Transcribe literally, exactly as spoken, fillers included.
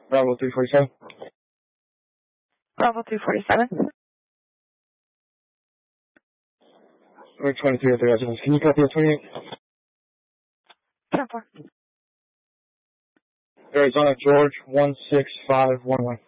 Bravo three forty-seven. Bravo three forty-seven. We're twenty-three at the residence. Can you copy at twenty-eight? ten four. Arizona George one six five one one.